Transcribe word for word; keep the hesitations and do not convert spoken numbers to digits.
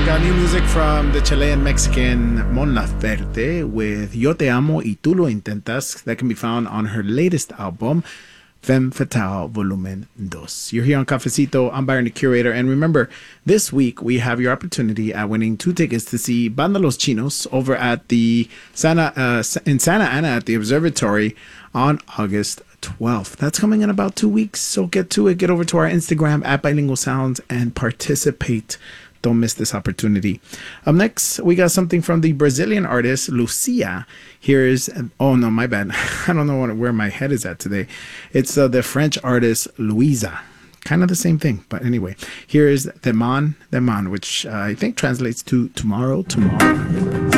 got new music from the Chilean Mexican Mon Laferte with Yo Te Amo y Tú Lo Intentas. That can be found on her latest album, Femme Fatale Volumen two. You're here on Cafecito. I'm Byron, the curator. And remember, this week we have your opportunity at winning two tickets to see Banda Los Chinos over at the Santa uh, in Santa Ana at the Observatory on August twelfth. That's coming in about two weeks. So get to it. Get over to our Instagram at Bilingual Sounds and participate. Don't miss this opportunity. Up next, we got something from the Brazilian artist Lucia. Here's, oh no, my bad. I don't know what, where my head is at today. It's uh, the French artist Louisa. Kind of the same thing, but anyway. Here's Deman, Deman, which uh, I think translates to tomorrow, tomorrow.